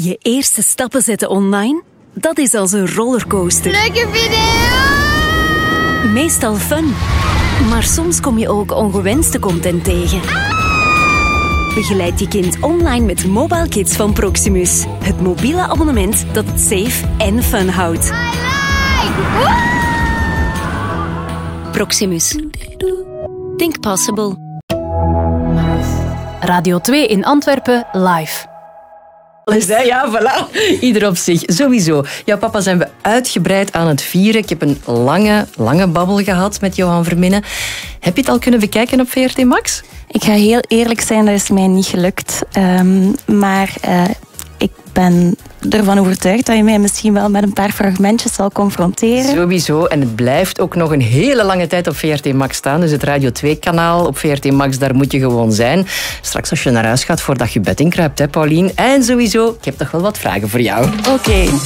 Je eerste stappen zetten online? Dat is als een rollercoaster. Leuke video! Meestal fun. Maar soms kom je ook ongewenste content tegen. Begeleid je kind online met Mobile Kids van Proximus. Het mobiele abonnement dat het safe en fun houdt. Proximus. Think possible. Radio 2 in Antwerpen, live. Ja, voilà. Ieder op zich, sowieso. Jouw papa zijn we uitgebreid aan het vieren. Ik heb een lange babbel gehad met Johan Verminnen. Heb je het al kunnen bekijken op VRT Max? Ik ga heel eerlijk zijn, dat is mij niet gelukt. Maar ik ben ervan overtuigd dat je mij misschien wel met een paar fragmentjes zal confronteren. Sowieso. En het blijft ook nog een hele lange tijd op VRT Max staan. Dus het Radio 2-kanaal op VRT Max, daar moet je gewoon zijn. Straks als je naar huis gaat voordat je bed inkruipt, hè, Paulien. En sowieso, ik heb toch wel wat vragen voor jou. Oké.